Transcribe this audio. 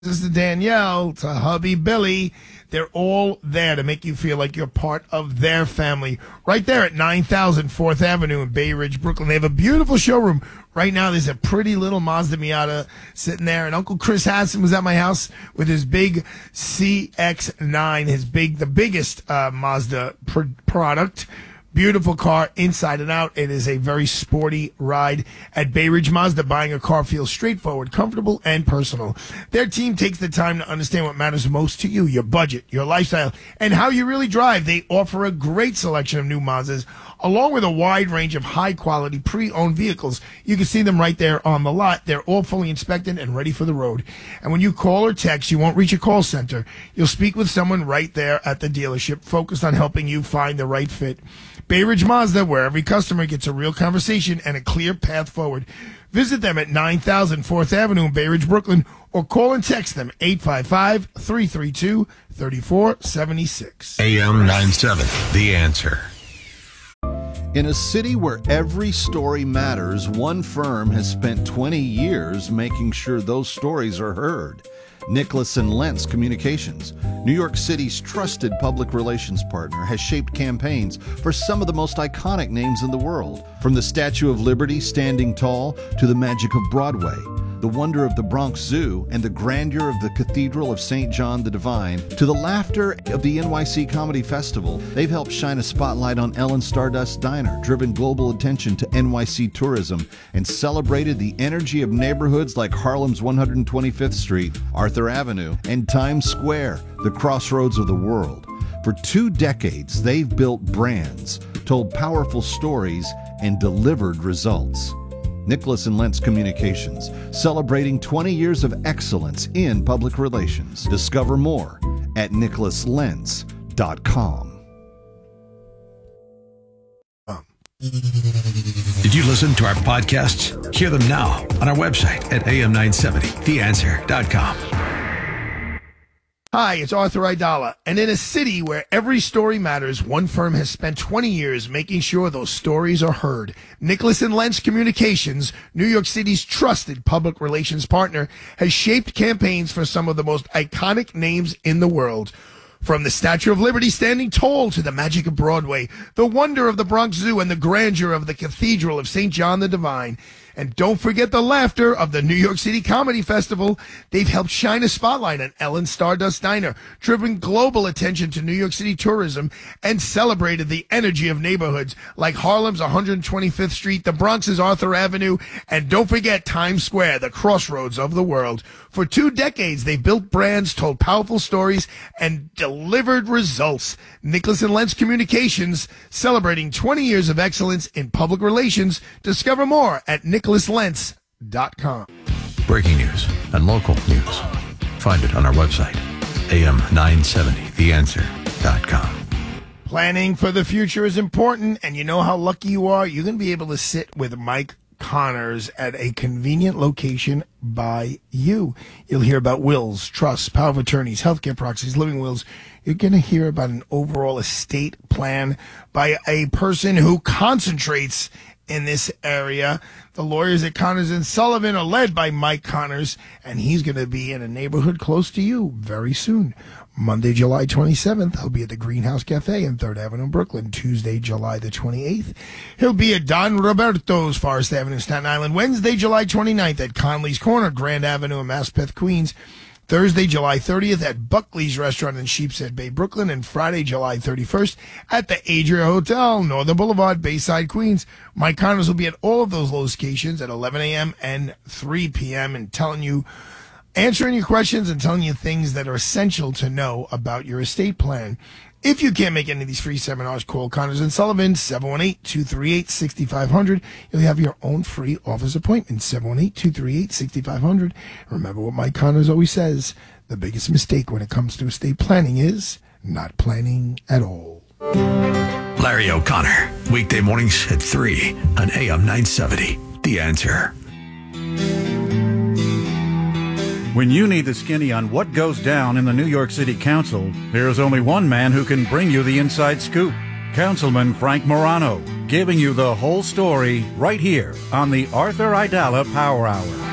This is Danielle, to hubby Billy. They're all there to make you feel like you're part of their family. Right there at 9000 4th Avenue in Bay Ridge, Brooklyn. They have a beautiful showroom. Right now, there's a pretty little Mazda Miata sitting there. And Uncle Chris Hassan was at my house with his big CX-9, the biggest Mazda product. Beautiful car inside and out. It is a very sporty ride at Bay Ridge Mazda. Buying a car feels straightforward, comfortable, and personal. Their team takes the time to understand what matters most to you, your budget, your lifestyle, and how you really drive. They offer a great selection of new Mazdas, along with a wide range of high-quality pre-owned vehicles. You can see them right there on the lot. They're all fully inspected and ready for the road. And when you call or text, you won't reach a call center. You'll speak with someone right there at the dealership, focused on helping you find the right fit. Bay Ridge Mazda, where every customer gets a real conversation and a clear path forward. Visit them at 9000 4th Avenue in Bay Ridge, Brooklyn, or call and text them 855-332-3476. AM 97, The Answer. In a city where every story matters, one firm has spent 20 years making sure those stories are heard. Nicholas and Lentz Communications, New York City's trusted public relations partner, has shaped campaigns for some of the most iconic names in the world. From the Statue of Liberty standing tall to the magic of Broadway, the wonder of the Bronx Zoo and the grandeur of the Cathedral of St. John the Divine, to the laughter of the NYC Comedy Festival, they've helped shine a spotlight on Ellen Stardust Diner, driven global attention to NYC tourism, and celebrated the energy of neighborhoods like Harlem's 125th Street, Arthur Avenue, and Times Square, the crossroads of the world. For 2 decades, they've built brands, told powerful stories, and delivered results. Nicholas and Lentz Communications, celebrating 20 years of excellence in public relations. Discover more at nicholaslentz.com. Did you listen to our podcasts? Hear them now on our website at am970theanswer.com. Hi, it's Arthur Aidala, and in a city where every story matters, one firm has spent 20 years making sure those stories are heard. Nicholas and Lentz Communications, New York City's trusted public relations partner, has shaped campaigns for some of the most iconic names in the world. From the Statue of Liberty standing tall to the magic of Broadway, the wonder of the Bronx Zoo, and the grandeur of the Cathedral of St. John the Divine. And don't forget the laughter of the New York City Comedy Festival. They've helped shine a spotlight on Ellen Stardust Diner, driven global attention to New York City tourism, and celebrated the energy of neighborhoods like Harlem's 125th Street, the Bronx's Arthur Avenue, and don't forget Times Square, the crossroads of the world. For 2 decades, they've built brands, told powerful stories, and delivered results. Nicholas and Lentz Communications, celebrating 20 years of excellence in public relations. Discover more at nicholaslentz.com. Breaking news and local news. Find it on our website, am970theanswer.com. Planning for the future is important, and you know how lucky you are. You're going to be able to sit with Mike Connors at a convenient location by you. You'll hear about wills, trusts, power of attorneys, healthcare proxies, living wills. You're going to hear about an overall estate plan by a person who concentrates in this area. The lawyers at Connors and Sullivan are led by Mike Connors, and he's going to be in a neighborhood close to you very soon. Monday, July 27th, he'll be at the Greenhouse Cafe in 3rd Avenue, Brooklyn. Tuesday, July the 28th, he'll be at Don Roberto's, Forest Avenue, Staten Island. Wednesday, July 29th, at Conley's Corner, Grand Avenue in Maspeth, Queens. Thursday, July 30th, at Buckley's Restaurant in Sheepshead Bay, Brooklyn. And Friday, July 31st, at the Adria Hotel, Northern Boulevard, Bayside, Queens. Mike Connors will be at all of those locations at 11 a.m. and 3 p.m. and answering your questions and telling you things that are essential to know about your estate plan. If you can't make any of these free seminars, call Connors and Sullivan, 718-238-6500. You'll have your own free office appointment, 718-238-6500. Remember what Mike Connors always says, the biggest mistake when it comes to estate planning is not planning at all. Larry O'Connor, weekday mornings at 3 on AM 970. The Answer. When you need the skinny on what goes down in the New York City Council, there's only one man who can bring you the inside scoop. Councilman Frank Morano, giving you the whole story right here on the Arthur Aidala Power Hour.